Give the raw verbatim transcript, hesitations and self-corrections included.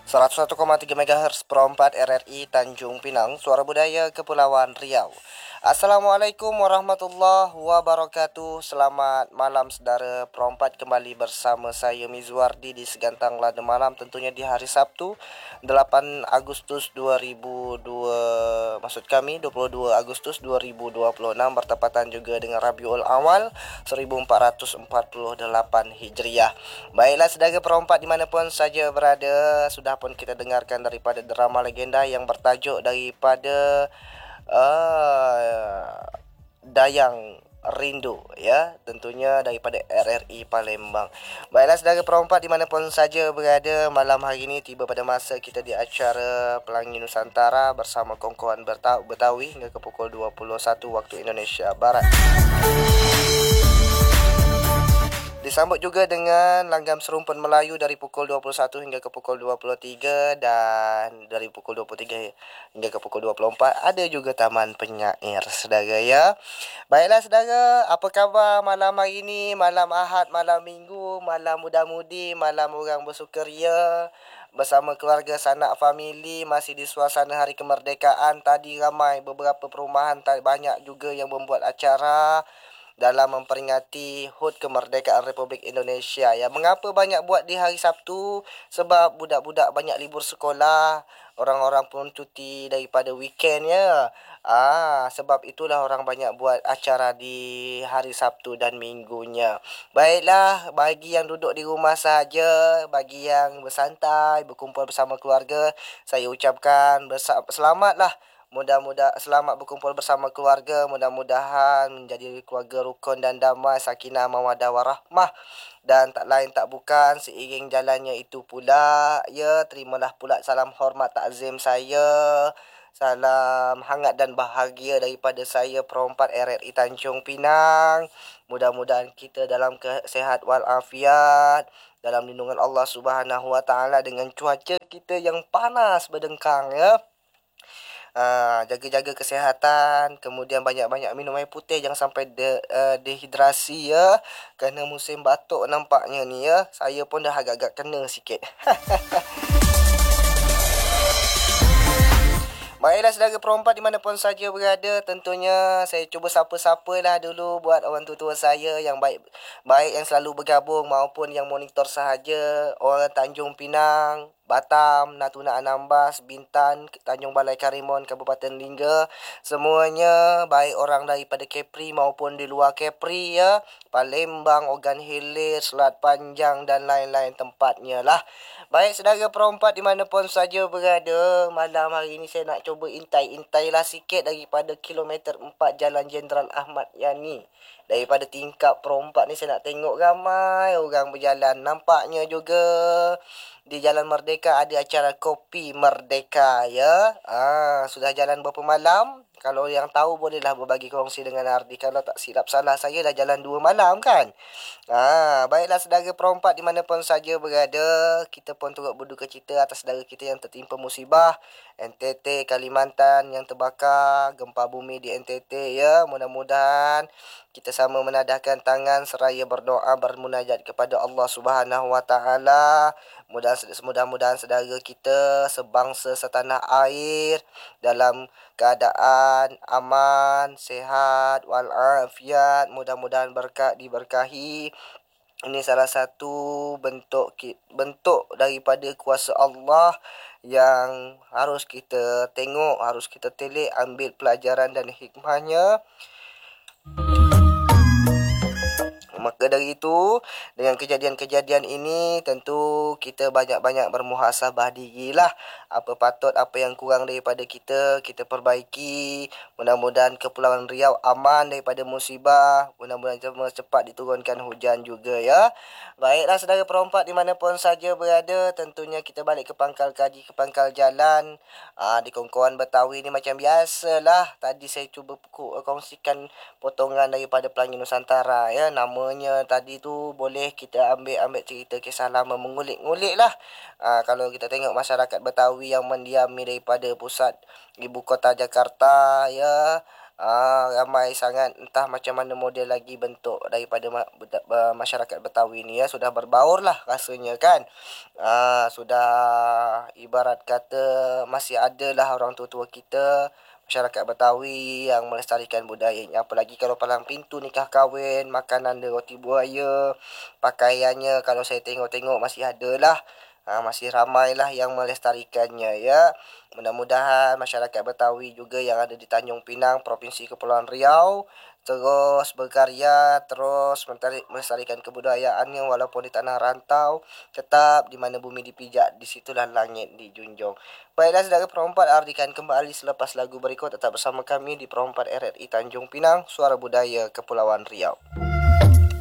seratus satu koma tiga MHz Pro empat R R I Tanjung Pinang, Suara Budaya Kepulauan Riau. Assalamualaikum warahmatullahi wabarakatuh. Selamat malam saudara Pro empat, kembali bersama saya Mizwardi di Segantang Lada Malam, tentunya di hari Sabtu delapan Agustus dua ribu dua, maksud kami dua puluh dua Agustus dua ribu dua puluh enam, bertepatan juga dengan Rabiul Awal seribu empat ratus empat puluh delapan Hijriah. Baiklah saudara Pro empat dimanapun saja berada, sudah pun kita dengarkan daripada drama legenda yang bertajuk daripada uh, Dayang Rindu, ya, tentunya daripada R R I Palembang. Baiklah saudara Pro empat dimanapun saja berada, malam hari ini tiba pada masa kita di acara Pelangi Nusantara bersama kawan-kawan Betawi hingga ke pukul dua puluh satu waktu Indonesia Barat. Disambut juga dengan langgam serumpun Melayu dari pukul dua puluh satu hingga ke pukul dua puluh tiga, dan dari pukul dua puluh tiga hingga ke pukul dua puluh empat ada juga taman penyair saudara, ya. Baiklah saudara, apa khabar malam hari ini? Malam Ahad, malam Minggu, malam muda-mudi, malam orang bersukaria bersama keluarga, sanak, famili, masih di suasana hari kemerdekaan. Tadi ramai beberapa perumahan, banyak juga yang membuat acara dalam memperingati H U T Kemerdekaan Republik Indonesia. Ya, mengapa banyak buat di hari Sabtu? Sebab budak-budak banyak libur sekolah, orang-orang pun cuti daripada weekend, ya. Ah, sebab itulah orang banyak buat acara di hari Sabtu dan minggunya. Baiklah, bagi yang duduk di rumah saja, bagi yang bersantai, berkumpul bersama keluarga, saya ucapkan selamatlah. Mudah-mudahan selamat berkumpul bersama keluarga, mudah-mudahan menjadi keluarga rukun dan damai, sakinah mawaddah warahmah, dan tak lain tak bukan seiring jalannya itu pula, ya, terimalah pula salam hormat takzim saya, salam hangat dan bahagia daripada saya Pro empat R R I Tanjung Pinang. Mudah-mudahan kita dalam kesehat walafiat, dalam lindungan Allah Subhanahu Wa Taala dengan cuaca kita yang panas berdengkang, ya. Uh, jaga-jaga kesihatan, kemudian banyak-banyak minum air putih, jangan sampai de, uh, dehidrasi, ya, kerana musim batuk nampaknya ni, ya. Saya pun dah agak-agak kena sikit. Baiklah saudara Pro empat dimanapun saja berada, tentunya saya cuba sapa-sapa lah dulu buat orang tua-tua saya yang baik baik yang selalu bergabung maupun yang monitor sahaja, orang Tanjung Pinang, Batam, Natuna Anambas, Bintan, Tanjung Balai Karimun, Kabupaten Lingga. Semuanya, baik orang daripada Kepri maupun di luar Kepri, ya. Palembang, Ogan Hilir, Selat Panjang dan lain-lain tempatnya lah. Baik saudara Pro empat dimanapun saja berada, malam hari ini saya nak cuba intai-intai lah sikit daripada kilometer empat Jalan Jenderal Ahmad Yani. Daripada tingkap Pro empat ni saya nak tengok ramai orang berjalan. Nampaknya juga di Jalan Merdeka ada acara Kopi Merdeka, ya. Ah, sudah jalan berapa malam? Kalau yang tahu bolehlah berbagi kongsi dengan Ardi. Kalau tak silap salah saya dah jalan dua malam kan. Ah, baiklah saudara Pro empat dimanapun saja berada, kita pun turut berduka cita atas saudara kita yang tertimpa musibah N T T Kalimantan yang terbakar, gempa bumi di N T T, ya. Mudah-mudahan kita sama menadahkan tangan seraya berdoa bermunajat kepada Allah Subhanahu Wa Taala. Mudah-mudahan saudara kita sebangsa setanah air dalam keadaan aman, sehat walafiat, mudah-mudahan berkat diberkahi. Ini salah satu bentuk bentuk daripada kuasa Allah yang harus kita tengok, harus kita telik, ambil pelajaran dan hikmahnya. Maka dari itu, dengan kejadian-kejadian ini, tentu kita banyak-banyak bermuhasabah dirilah. Apa patut, apa yang kurang daripada kita, kita perbaiki. Mudah-mudahan Kepulauan Riau aman daripada musibah. Mudah-mudahan cepat diturunkan hujan juga, ya. Baiklah saudara Pro empat dimanapun saja berada, tentunya kita balik ke pangkal kaji, ke pangkal jalan. Aa, di kawan-kawan Betawi ni macam biasalah. Tadi saya cuba kongsikan potongan daripada Pelangi Nusantara, ya. Namanya tadi tu boleh kita ambil-ambil cerita kisah lama, mengulik-ngulik lah. Aa, kalau kita tengok masyarakat Betawi yang mendiami daripada pusat ibu kota Jakarta, ya, Ah, ramai sangat, entah macam mana model lagi bentuk daripada ma- beta- ba- masyarakat Betawi ni ya, sudah berbaur lah rasanya kan. Ah, sudah ibarat kata masih ada lah orang tua-tua kita masyarakat Betawi yang melestarikan budayanya, apalagi kalau palang pintu nikah kahwin, makanan dia roti buaya, pakaiannya kalau saya tengok-tengok masih ada lah. Ah, masih ramai lah yang melestarikannya ya. Mudah-mudahan masyarakat Betawi juga yang ada di Tanjung Pinang, Provinsi Kepulauan Riau terus berkarya, terus melestari- melestarikan kebudayaannya walaupun di tanah rantau, tetap di mana bumi dipijak, disitulah langit dijunjung. Baiklah saudara Perompat, artikan kembali selepas lagu berikut. Tetap bersama kami di Perompat R R I Tanjung Pinang, Suara Budaya Kepulauan Riau.